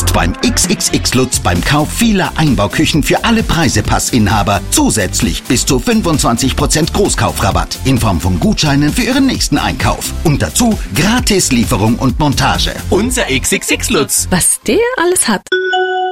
Jetzt beim XXX Lutz beim Kauf vieler Einbauküchen für alle Preisepassinhaber zusätzlich bis zu 25% Großkaufrabatt in Form von Gutscheinen für Ihren nächsten Einkauf. Und dazu gratis Lieferung und Montage. Unser XXX Lutz. Was der alles hat.